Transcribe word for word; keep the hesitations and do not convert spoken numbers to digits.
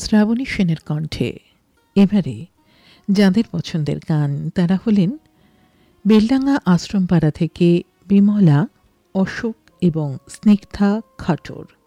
শ্রাবণী সেনের কণ্ঠে এবারে যাদের পছন্দের গান তারা হলেন বেলডাঙ্গা আশ্রমপাড়া থেকে বিমলা, অশোক এবং স্নিগ্ধা খাটোর।